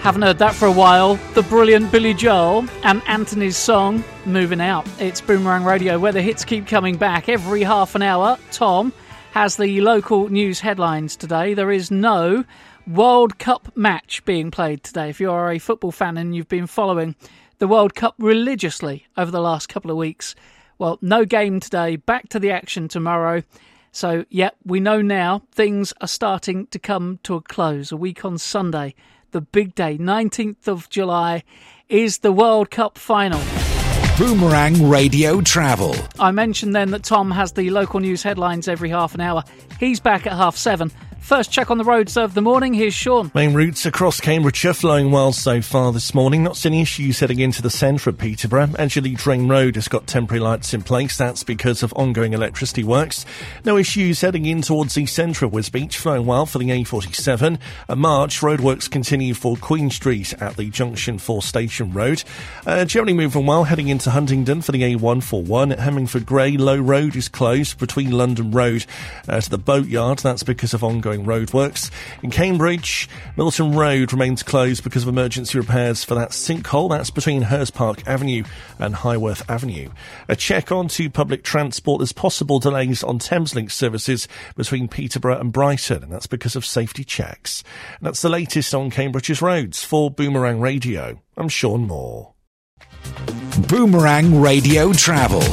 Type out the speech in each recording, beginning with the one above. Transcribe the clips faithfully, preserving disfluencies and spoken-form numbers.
Haven't heard that for a while. The brilliant Billy Joel and Anthony's song, Moving Out. It's Boomerang Radio, where the hits keep coming back every half an hour. Tom has the local news headlines today. There is no World Cup match being played today. If you are a football fan and you've been following the World Cup religiously over the last couple of weeks, well, no game today, back to the action tomorrow. So, yeah, we know now things are starting to come to a close. A week on Sunday, the big day, nineteenth of July, is the World Cup final. Boomerang Radio Travel. I mentioned then that Tom has the local news headlines every half an hour. He's back at half seven. First check on the roads of the morning. Here's Sean. Main routes across Cambridgeshire flowing well so far this morning. Not seeing issues heading into the centre of Peterborough. Edgeley Drain Road has got temporary lights in place. That's because of ongoing electricity works. No issues heading in towards the centre of Wisbech. Flowing well for the A forty-seven. At March, roadworks continue for Queen Street at the junction for Station Road. Uh, generally moving well heading into Huntingdon for the A one forty-one. At Hemmingford Grey, Low Road is closed between London Road uh, to the Boatyard. That's because of ongoing roadworks. In Cambridge, Milton Road remains closed because of emergency repairs for that sinkhole. That's between Hurst Park Avenue and Highworth Avenue. A check on to public transport. There's possible delays on Thameslink services between Peterborough and Brighton, and that's because of safety checks. And that's the latest on Cambridge's roads. For Boomerang Radio, I'm Sean Moore. Boomerang Radio Travel.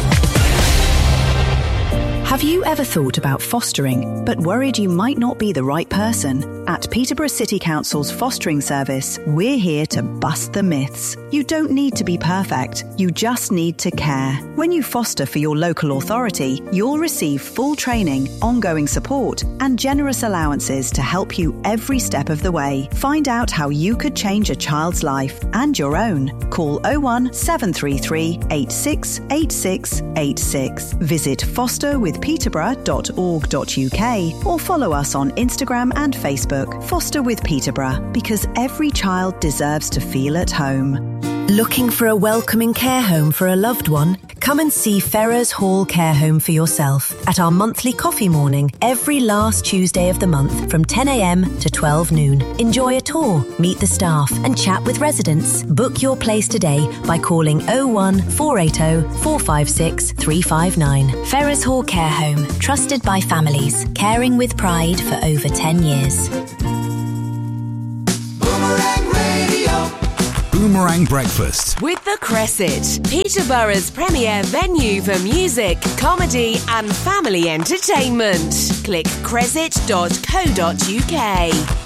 Have you ever thought about fostering, but worried you might not be the right person? At Peterborough City Council's fostering service, we're here to bust the myths. You don't need to be perfect, you just need to care. When you foster for your local authority, you'll receive full training, ongoing support, and generous allowances to help you every step of the way. Find out how you could change a child's life and your own. Call oh one seven three three eight six eight six eight six. Visit foster with peterborough dot org dot U K or follow us on Instagram and Facebook. Foster with Peterborough, because every child deserves to feel at home. Looking for a welcoming care home for a loved one? Come and see Ferrers Hall Care Home for yourself at our monthly coffee morning every last Tuesday of the month from ten a m to twelve noon. Enjoy a tour, meet the staff and chat with residents. Book your place today by calling oh one four eight oh four five six three five nine. Ferrers Hall Care Home, trusted by families, caring with pride for over ten years. Boomerang Breakfast with The Cresset, Peterborough's premier venue for music, comedy and family entertainment. Click cresset dot co dot U K.